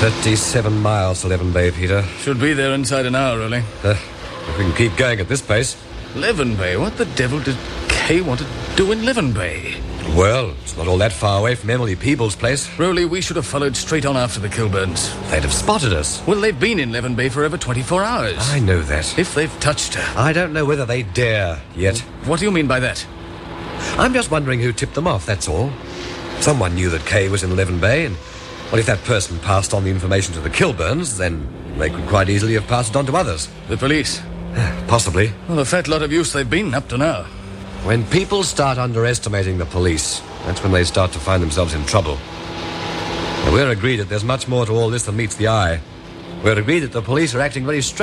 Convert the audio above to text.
37 miles to Leven Bay, Peter. Should be there inside an hour, really. If we can keep going at this pace. Leven Bay? What the devil did Kay want to do in Leven Bay? Well, it's not all that far away from Emily Peebles' place. Rowley, we should have followed straight on after the Kilburns. They'd have spotted us. Well, they've been in Leven Bay for over 24 hours. I know that. If they've touched her. I don't know whether they dare yet. What do you mean by that? I'm just wondering who tipped them off, that's all. Someone knew that Kay was in Leven Bay, and well, if that person passed on the information to the Kilburns, then they could quite easily have passed it on to others. The police? Possibly. Well, a fat lot of use they've been up to now. When people start underestimating the police, that's when they start to find themselves in trouble. Now, we're agreed that there's much more to all this than meets the eye. We're agreed that the police are acting very strange.